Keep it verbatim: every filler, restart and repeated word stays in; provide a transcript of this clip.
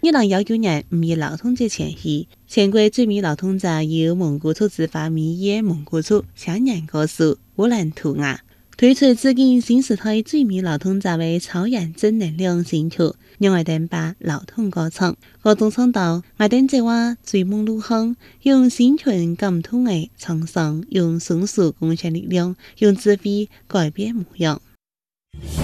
二零一九年五一劳动节前夕，全国最美劳动者由蒙古族自发民意蒙古族青年歌手乌兰图雅推出至今新时代最美劳动者为超然正能量新曲，让我哋把劳动歌唱。歌中唱到，我哋这话追梦路行，用心存感动的沧桑，用松树贡献力量，用智慧改变模样。